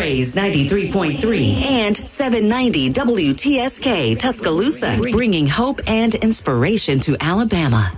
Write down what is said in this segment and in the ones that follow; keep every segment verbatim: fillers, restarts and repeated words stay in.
Blaze ninety-three point three and seven ninety W T S K Tuscaloosa, bringing hope and inspiration to Alabama.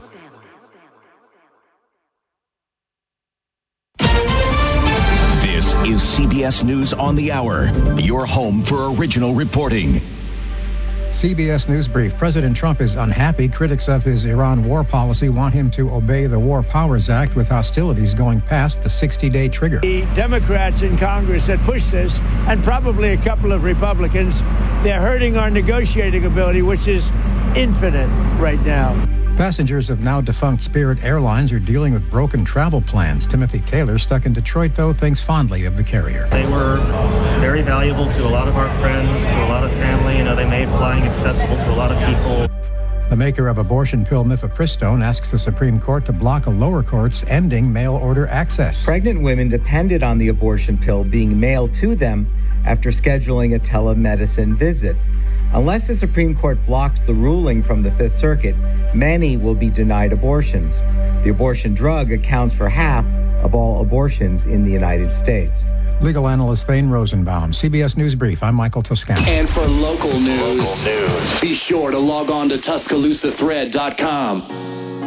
This is C B S News on the Hour, your home for original reporting. C B S News Brief. President Trump is unhappy. Critics of his Iran war policy want him to obey the War Powers Act, with hostilities going past the sixty-day trigger. The Democrats in Congress that push this, and probably a couple of Republicans, they're hurting our negotiating ability, which is infinite right now. Passengers of now-defunct Spirit Airlines are dealing with broken travel plans. Timothy Taylor, stuck in Detroit, though, thinks fondly of the carrier. They were very valuable to a lot of our friends, to a lot of family. You know, they made flying accessible to a lot of people. The maker of abortion pill mifepristone asks the Supreme Court to block a lower court's ending mail-order access. Pregnant women depended on the abortion pill being mailed to them after scheduling a telemedicine visit. Unless the Supreme Court blocks the ruling from the Fifth Circuit, many will be denied abortions. The abortion drug accounts for half of all abortions in the United States. Legal analyst Thane Rosenbaum, C B S News Brief. I'm Michael Toscano. And for local news, local news, be sure to log on to Tuscaloosa Thread dot com.